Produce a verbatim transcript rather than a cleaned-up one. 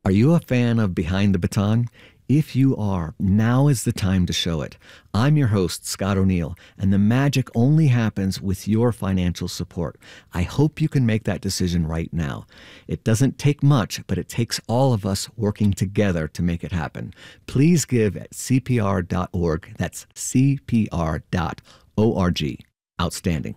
Are you a fan of Behind the Baton? If you are, now is the time to show it. I'm your host, Scott O'Neill, and the magic only happens with your financial support. I hope you can make that decision right now. It doesn't take much, but it takes all of us working together to make it happen. Please give at C P R dot org. That's C P R dot org. Outstanding.